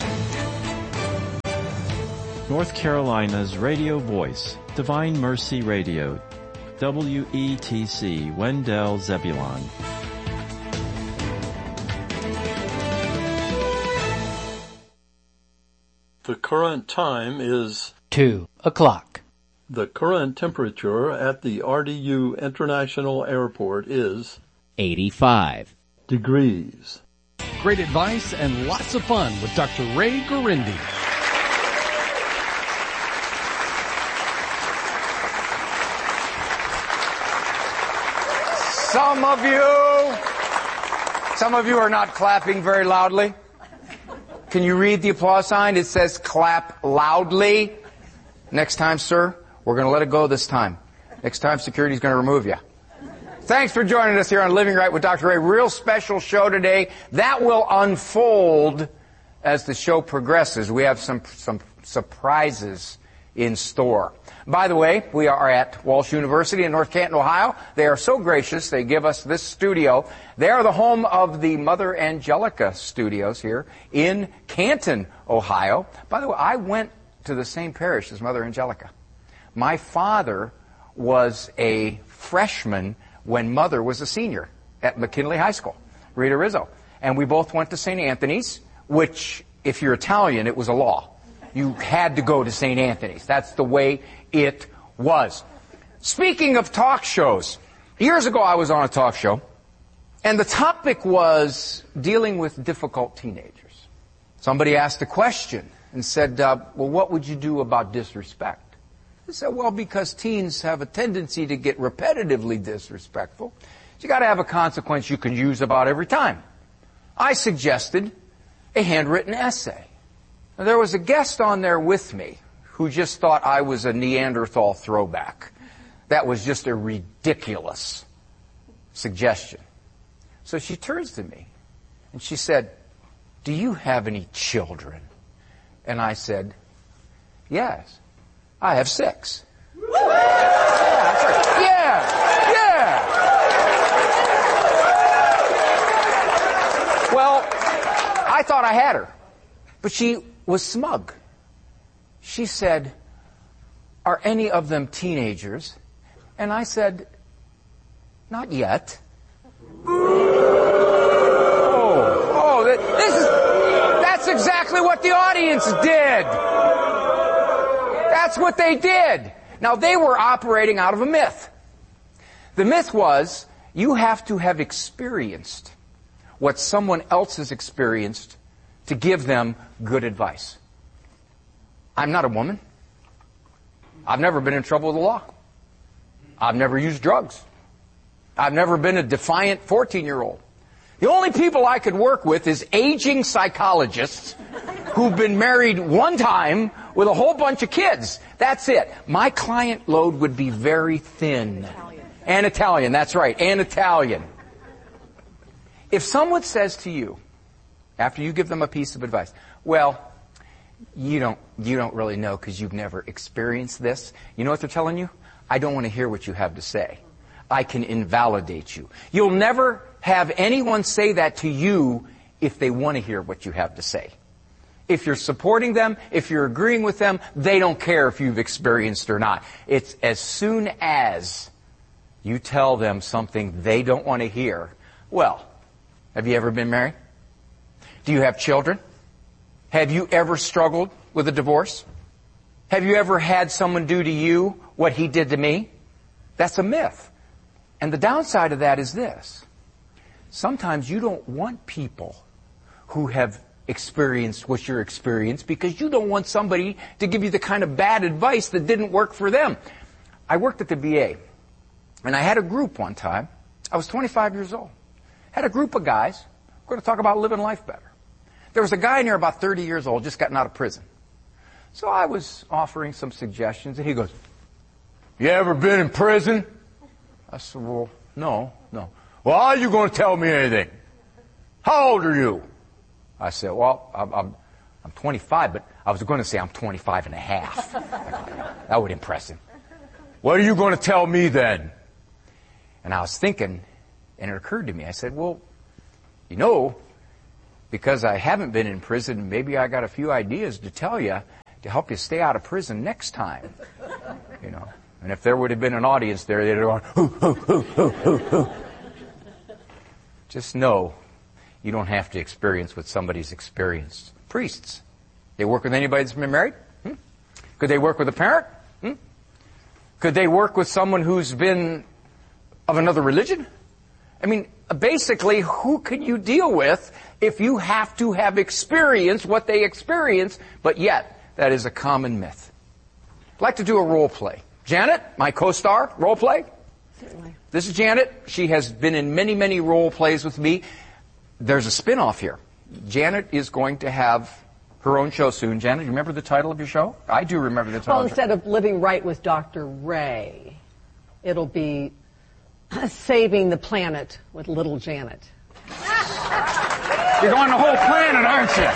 North Carolina's radio voice, Divine Mercy Radio, W E T C, Wendell Zebulon. The current time is two o'clock. The current temperature at the R D U International Airport is eighty-five degrees. Great advice and lots of fun with Doctor Ray Gurindi. Some of you, some of you are not clapping very loudly. Can you read the applause sign? It says clap loudly. Next time, sir, we're going to let it go this time. Next time, security's going to remove you. Thanks for joining us here on Living Right with Doctor Ray. Real special show today. That will unfold as the show progresses. We have some, some surprises in store. By the way, we are at Walsh University in North Canton, Ohio. They are so gracious. They give us this studio. They are the home of the Mother Angelica studios here in Canton, Ohio. By the way, I went to the same parish as Mother Angelica. My father was a freshman when Mother was a senior at McKinley High School, Rita Rizzo. And we both went to Saint Anthony's, which, if you're Italian, it was a law. You had to go to Saint Anthony's. That's the way it was. Speaking of talk shows, years ago I was on a talk show, and the topic was dealing with difficult teenagers. Somebody asked a question and said, uh, well, what would you do about disrespect? I said, well, because teens have a tendency to get repetitively disrespectful, you got to have a consequence you can use about every time. I suggested a handwritten essay. Now, there was a guest on there with me who just thought I was a Neanderthal throwback. That was just a ridiculous suggestion. So she turns to me and she said, do you have any children? And I said, yes, I have six. Yeah, that's right. Yeah, yeah. Well, I thought I had her, but she was smug. She said, are any of them teenagers? And I said, not yet. Oh, oh, this is, that's exactly what the audience did. That's what they did. Now, they were operating out of a myth. The myth was, you have to have experienced what someone else has experienced to give them good advice. I'm not a woman. I've never been in trouble with the law. I've never used drugs. I've never been a defiant fourteen-year-old. The only people I could work with is aging psychologists who've been married one time with a whole bunch of kids. That's it. My client load would be very thin. Italian. And Italian, that's right, and Italian. If someone says to you, after you give them a piece of advice, well, you don't, you don't really know because you've never experienced this. You know what they're telling you? I don't want to hear what you have to say. I can invalidate you. You'll never have anyone say that to you if they want to hear what you have to say. If you're supporting them, if you're agreeing with them, they don't care if you've experienced or not. It's as soon as you tell them something they don't want to hear. Well, have you ever been married? Do you have children? Have you ever struggled with a divorce? Have you ever had someone do to you what he did to me? That's a myth. And the downside of that is this. Sometimes you don't want people who have experienced what you're experienced because you don't want somebody to give you the kind of bad advice that didn't work for them. I worked at the V A, and I had a group one time. I was twenty-five years old. Had a group of guys. We're going to talk about living life better. There was a guy in there about thirty years old, just gotten out of prison. So I was offering some suggestions, and he goes, you ever been in prison? I said, well, no, no. Well, are you going to tell me anything? How old are you? I said, well, I'm, I'm, I'm twenty-five, but I was going to say I'm twenty-five and a half. That would impress him. What are you going to tell me then? And I was thinking, and it occurred to me, I said, well, you know, because I haven't been in prison, maybe I got a few ideas to tell you to help you stay out of prison next time. You know, and if there would have been an audience there, they'd have gone, hoo, hoo, hoo, hoo, hoo, hoo. Just know you don't have to experience what somebody's experienced. Priests. They work with anybody that's been married? Hmm? Could they work with a parent? Hmm? Could they work with someone who's been of another religion? I mean, basically, who can you deal with if you have to have experienced what they experience, but yet that is a common myth. I'd like to do a role play. Janet, my co-star, role play. Certainly. This is Janet. She has been in many, many role plays with me. There's a spin-off here. Janet is going to have her own show soon. Janet, you remember the title of your show? I do remember the title. Well, instead of Living Right with Doctor Ray, it'll be Saving the Planet with Little Janet. You're going the whole planet, aren't you?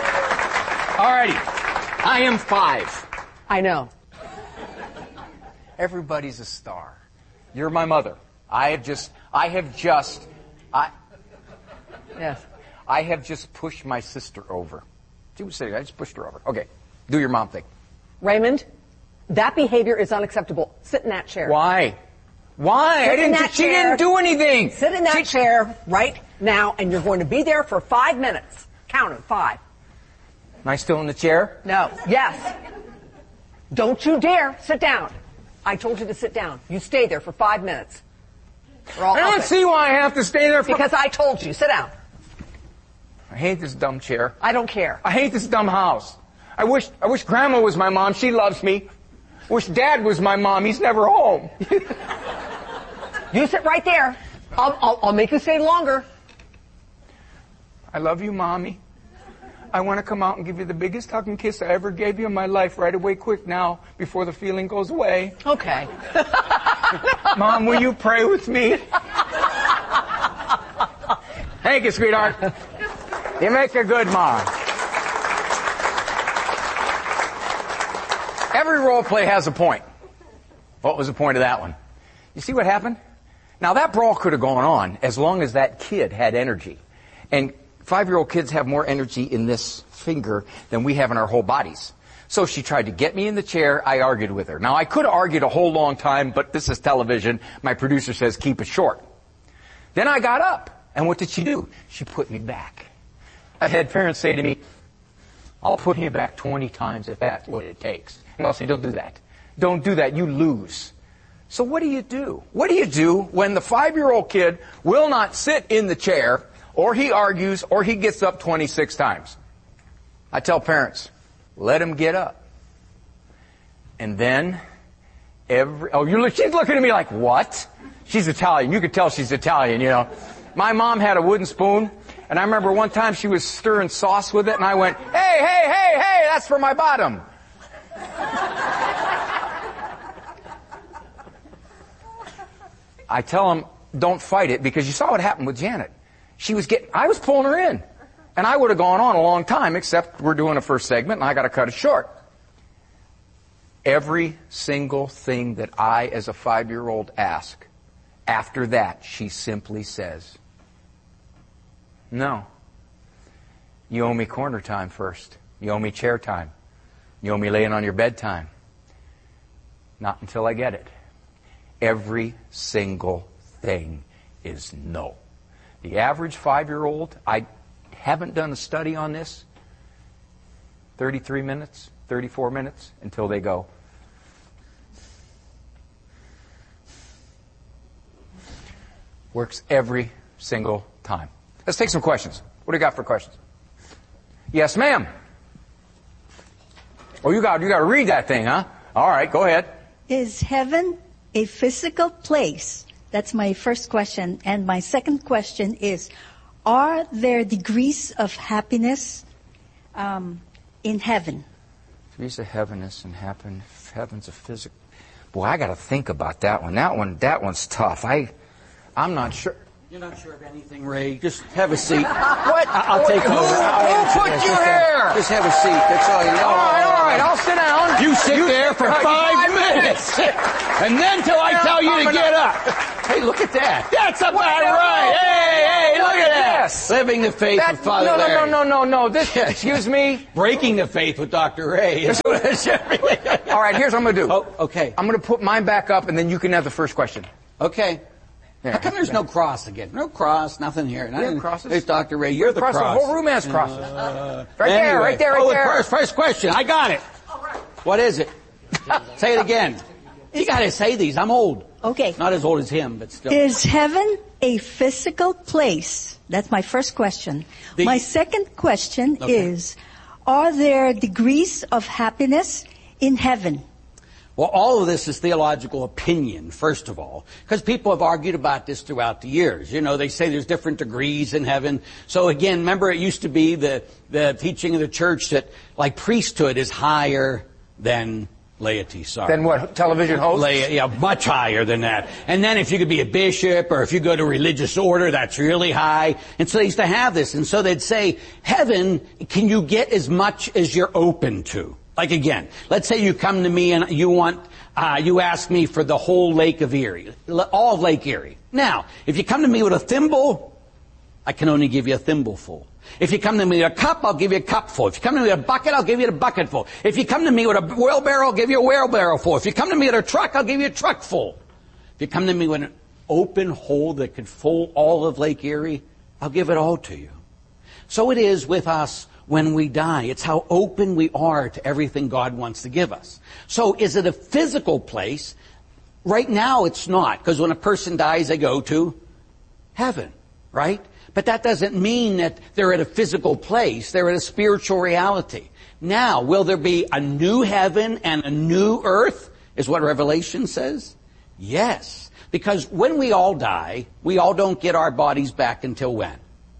All righty. I am five. I know. Everybody's a star. You're my mother. I have just, I have just, I, yes, I have just pushed my sister over. She was sitting, I just pushed her over. Okay, do your mom thing. Raymond, that behavior is unacceptable. Sit in that chair. Why? Why? Sit I didn't. in that she chair. didn't do anything. Sit in that she, chair right now, and you're going to be there for five minutes. Count it. Five. Am I still in the chair? No. Yes. Don't you dare sit down. I told you to sit down. You stay there for five minutes. I don't see why I have to stay there for... Because I told you. Sit down. I hate this dumb chair. I don't care. I hate this dumb house. I wish, I wish Grandma was my mom. She loves me. I wish Dad was my mom. He's never home. You sit right there. I'll, I'll, I'll make you stay longer. I love you, Mommy. I want to come out and give you the biggest hug and kiss I ever gave you in my life right away, quick now, before the feeling goes away. Okay. Mom, will you pray with me? Thank you, sweetheart. You make a good mom. Every role play has a point. What was the point of that one? You see what happened? Now, that brawl could have gone on as long as that kid had energy. And five-year-old kids have more energy in this finger than we have in our whole bodies. So she tried to get me in the chair. I argued with her. Now, I could have argued a whole long time, but this is television. My producer says keep it short. Then I got up. And what did she do? She put me back. I had parents say to me, I'll put you back twenty times if that's what it takes. And I'll say, don't do that. Don't do that. You lose. So what do you do? What do you do when the five-year-old kid will not sit in the chair, or he argues, or he gets up twenty-six times? I tell parents, let him get up. And then, every, oh, you look, she's looking at me like, what? She's Italian. You could tell she's Italian, you know. My mom had a wooden spoon, and I remember one time she was stirring sauce with it, and I went, hey, hey, hey, hey, that's for my bottom. I tell them, don't fight it, because you saw what happened with Janet. She was getting, I was pulling her in. And I would have gone on a long time, except we're doing a first segment, and I got to cut it short. Every single thing that I, as a five-year-old, ask, after that, she simply says, no. You owe me corner time first. You owe me chair time. You owe me laying on your bed time. Not until I get it. Every single thing is no. The average five-year-old, I haven't done a study on this, thirty-three minutes, thirty-four minutes, until they go. Works every single time. Let's take some questions. What do you got for questions? Yes, ma'am. Oh, you got you got to read that thing, huh? All right, go ahead. Is heaven a physical place? That's my first question. And my second question is, are there degrees of happiness um, in heaven? Degrees of happiness and happen. Heaven's a physical. Boy, I got to think about that one. That one, that one's tough. I, I'm not sure. You're not sure of anything, Ray. Just have a seat. What? I'll take over. Who, who put you here? there. Just have a seat. That's all you know. All right, all right. I'll sit down. You sit You there sit for there five, five minutes. minutes. And then till I Yeah, tell you to I'm get gonna- up. Hey, look at that. That's about What? right. Hey, hey, look at that. This. Living the faith That, with Father no, no, Larry. no, no, no, no. This, excuse me. Breaking the faith with Doctor Ray. Is what it should be. All right, here's what I'm going to do. Oh, okay. I'm going to put mine back up, and then you can have the first question. Okay. Yeah. How come there's no cross again? No cross, nothing here. We have crosses. There's Doctor Ray. You're the Cross. cross. The whole room has crosses. Uh, right there, anyway. right there, right oh, there. Oh, first, first question. I got it. What is it? Say it again. You got to say these. I'm old. Okay. Not as old as him, but still. Is heaven a physical place? That's my first question. The- my second question Okay. is, are there degrees of happiness in heaven? Well, all of this is theological opinion, first of all, because people have argued about this throughout the years. You know, they say there's different degrees in heaven. So again, remember it used to be the, the teaching of the church that, like, priesthood is higher than laity, sorry. Then what, television hosts? La- yeah, much higher than that. And then if you could be a bishop or if you go to religious order, that's really high. And so they used to have this. And so they'd say, heaven, can you get as much as you're open to? Like again, let's say you come to me and you want, uh, you ask me for the whole Lake of Erie, all of Lake Erie. Now, if you come to me with a thimble, I can only give you a thimbleful. If you come to me with a cup, I'll give you a cupful. If you come to me with a bucket, I'll give you a bucketful. If you come to me with a wheelbarrow, I'll give you a wheelbarrow full. If you come to me with a truck, I'll give you a truck full. If you come to me with an open hole that could full all of Lake Erie, I'll give it all to you. So it is with us when we die. It's how open we are to everything God wants to give us. So is it a physical place? Right now it's not, because when a person dies, they go to heaven, right? But that doesn't mean that they're at a physical place. They're at a spiritual reality. Now, will there be a new heaven and a new earth, is what Revelation says? Yes. Because when we all die, we all don't get our bodies back until when?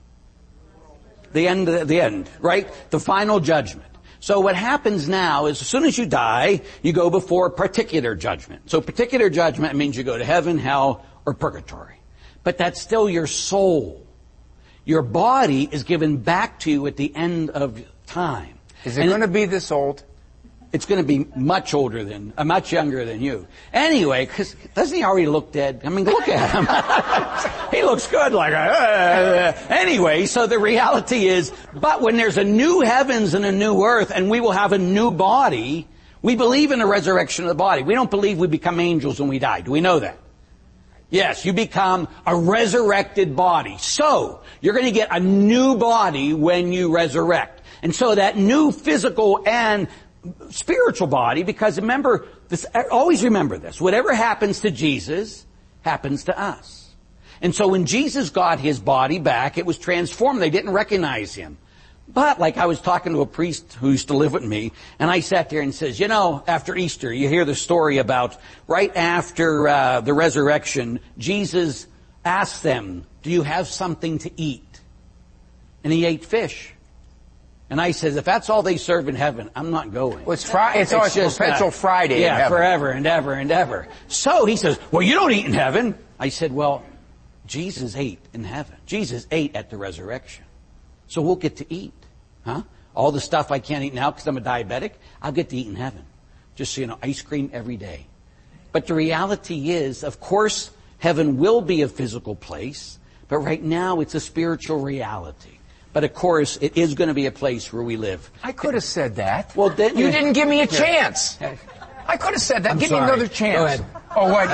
The end, the end, right? The final judgment. So what happens now is as soon as you die, you go before a particular judgment. So particular judgment means you go to heaven, hell, or purgatory. But that's still your soul. Your body is given back to you at the end of time. Is it going to be this old? It's going to be much older than, uh, much younger than you. Anyway, because doesn't he already look dead? I mean, look at him. He looks good like a, uh, anyway, so the reality is, but when there's a new heavens and a new earth and we will have a new body, we believe in the resurrection of the body. We don't believe we become angels when we die. Do we know that? Yes, you become a resurrected body. So, you're going to get a new body when you resurrect. And so that new physical and spiritual body, because remember, this, always remember this, whatever happens to Jesus happens to us. And so when Jesus got his body back, it was transformed. They didn't recognize him. But like I was talking to a priest who used to live with me, and I sat there and says, you know, after Easter, you hear the story about right after uh, the resurrection, Jesus asked them, do you have something to eat? And he ate fish. And I says, if that's all they serve in heaven, I'm not going. Well, it's Friday. It's, it's always just perpetual not, Friday. Yeah, in heaven. forever and ever and ever. So he says, well, you don't eat in heaven. I said, well, Jesus ate in heaven. Jesus ate at the resurrection. So we'll get to eat. Huh? All the stuff I can't eat now because I'm a diabetic, I'll get to eat in heaven. Just so you know, ice cream every day. But the reality is, of course, heaven will be a physical place, but right now it's a spiritual reality. But of course, it is going to be a place where we live. I could have said that. Well, then you didn't give me a chance. I could have said that. I'm give sorry. me another chance. Go ahead. Oh, what?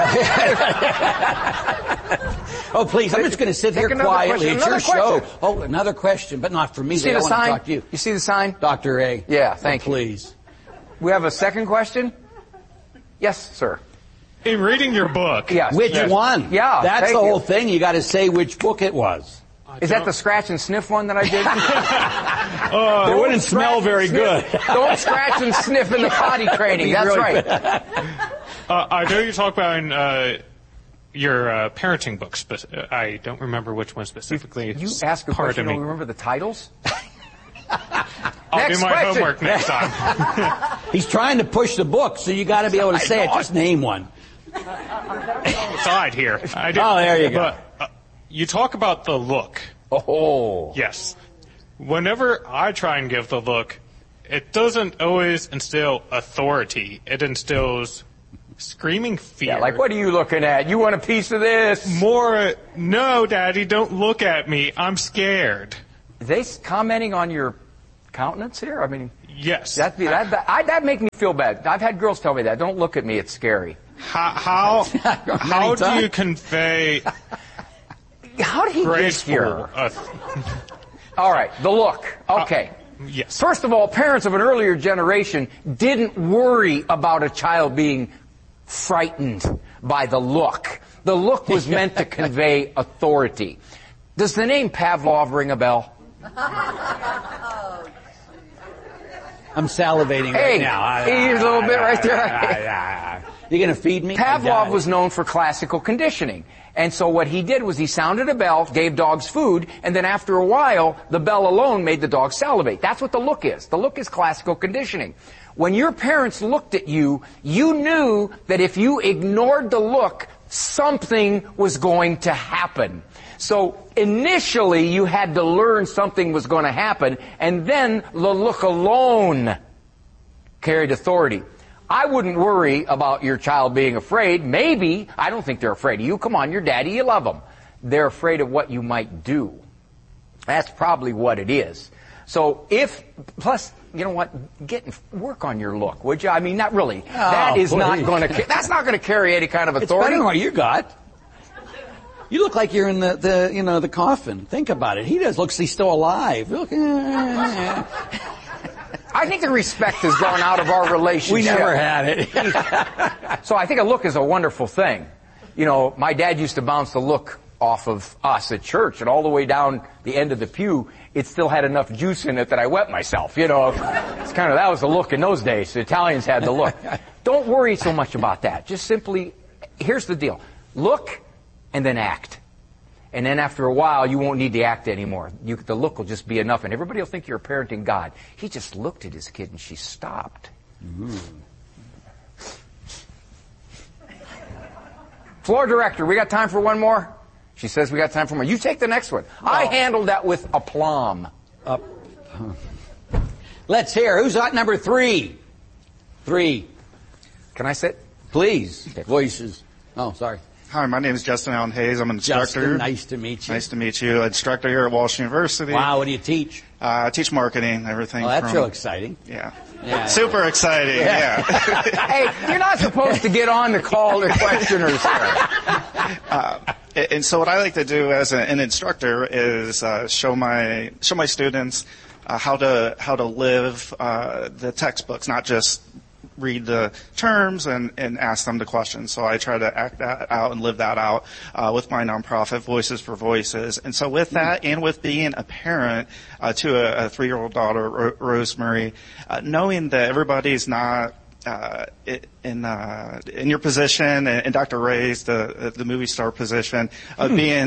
Oh, please, I'm just going to sit Take here quietly. Question. It's your another show. question. Oh, another question, but not for me. You see I the want sign? to talk to you. You see the sign? Doctor A. Yeah, thank oh, you. Please. We have a second question? Yes, sir. In reading your book. Yes. Which yes. one? Yeah. That's the you. whole thing. You got to say which book it was. Is that the scratch and sniff one that I did? uh, it wouldn't smell very good. Don't scratch and sniff in the potty training. That's really right. uh, I know you talk about in uh, your uh, parenting book. Spe- I don't remember which one specifically. You, you ask a question, me. don't remember the titles? I'll next do my question. homework next time. He's trying to push the book, so you got to be able to say it. Just name one. Side here. I do. Oh, there you go. But, uh, you talk about the look. Oh. Yes. Whenever I try and give the look, it doesn't always instill authority. It instills screaming fear. Yeah, like, what are you looking at? You want a piece of this? More, no, Daddy, don't look at me. I'm scared. Are they commenting on your countenance here? I mean, yes. That'd be, that, that, I, that'd make me feel bad. I've had girls tell me that. Don't look at me. It's scary. How, how, how do you convey How did he get here? Uh, all right, the look. Okay. Uh, yes. First of all, parents of an earlier generation didn't worry about a child being frightened by the look. The look was meant to convey authority. Does the name Pavlov ring a bell? I'm salivating hey, right now. He's a little bit right there. You going to feed me? Pavlov was known for classical conditioning. And so what he did was he sounded a bell, gave dogs food, and then after a while, the bell alone made the dog salivate. That's what the look is. The look is classical conditioning. When your parents looked at you, you knew that if you ignored the look, something was going to happen. So initially, you had to learn something was going to happen, and then the look alone carried authority. I wouldn't worry about your child being afraid. Maybe. I don't think they're afraid of you. Come on, you're daddy. You love them. They're afraid of what you might do. That's probably what it is. So if, plus, you know what, get work on your look, would you? I mean, not really. Oh, that is please. not going to, that's not going to carry any kind of authority. It's better than what you got. You look like you're in the, the, you know, the coffin. Think about it. He does, looks he's still alive. Look. I think the respect has gone out of our relationship. We never had it. So I think a look is a wonderful thing. You know, my dad used to bounce the look off of us at church, and all the way down the end of the pew, it still had enough juice in it that I wet myself. You know, it's kind of, that was the look in those days. The Italians had the look. Don't worry so much about that. Just simply, here's the deal. Look and then act. And then after a while, you won't need to act anymore. You, the look will just be enough, and everybody will think you're a parenting God. He just looked at his kid, and she stopped. Mm. Floor director, we got time for one more? She says we got time for more. You take the next one. No. I handled that with aplomb. Uh, let's hear. Who's at number three? Three. Can I sit? Please. Okay. Voices. Oh, sorry. Hi, my name is Justin Allen Hayes. I'm an instructor. Justin, nice to meet you. Nice to meet you. Instructor here at Walsh University. Wow, what do you teach? Uh, I teach marketing, everything. Oh, that's from, real exciting. Yeah. yeah. Super exciting, yeah. yeah. Hey, you're not supposed to get on the call to questioners here. Uh, and so what I like to do as a, an instructor is uh, show my show my students uh, how to how to live uh, the textbooks, not just read the terms and, and ask them the questions. So I try to act that out and live that out uh, with my nonprofit, Voices for Voices. And so with that and with being a parent uh, to a, a three-year-old daughter, Ro- Rosemary, uh, knowing that everybody's not uh, in uh, in your position, and, and Doctor Ray's, the the movie star position, of hmm. being...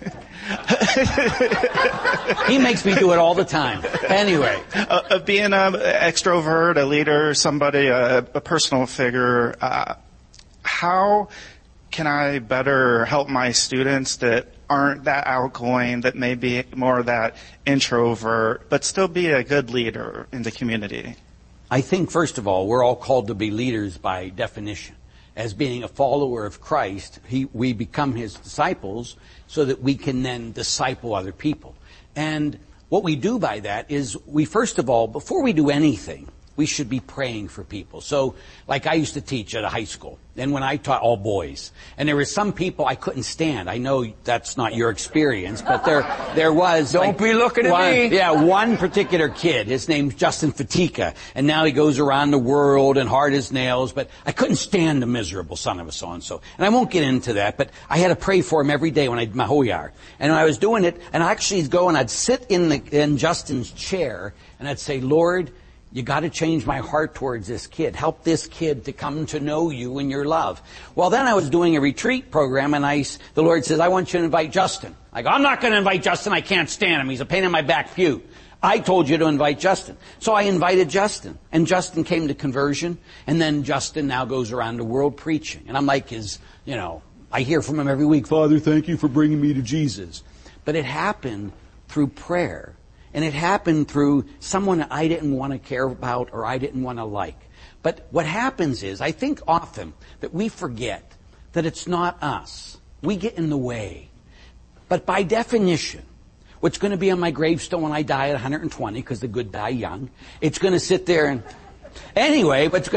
He makes me do it all the time. Anyway. Uh, of being an extrovert, a leader, somebody, a, a personal figure, uh, how can I better help my students that aren't that outgoing, that may be more that introvert, but still be a good leader in the community? I think, first of all, we're all called to be leaders by definition. As being a follower of Christ, he, we become his disciples so that we can then disciple other people. And what we do by that is we, first of all, before we do anything, we should be praying for people. So, like I used to teach at a high school, and when I taught all boys, and there were some people I couldn't stand. I know that's not your experience, but there there was. Don't like, be looking at one, me. Yeah, one particular kid. His name's Justin Fatika, and now he goes around the world and hard as nails. But I couldn't stand the miserable son of a so and so, and I won't get into that. But I had to pray for him every day when I did my hoyar, and I was doing it, and I actually go and I'd sit in the in Justin's chair, and I'd say, Lord, you got to change my heart towards this kid. Help this kid to come to know you and your love. Well, then I was doing a retreat program, and I, the Lord says, I want you to invite Justin. I go, I'm not going to invite Justin. I can't stand him. He's a pain in my back pew. I told you to invite Justin. So I invited Justin, and Justin came to conversion, and then Justin now goes around the world preaching. And I'm like his, you know, I hear from him every week, Father, thank you for bringing me to Jesus. But it happened through prayer. And it happened through someone that I didn't want to care about or I didn't want to like. But what happens is, I think often that we forget that it's not us. We get in the way. But by definition, what's going to be on my gravestone when I die at one hundred twenty, because the good die young, it's going to sit there and... Anyway, what's going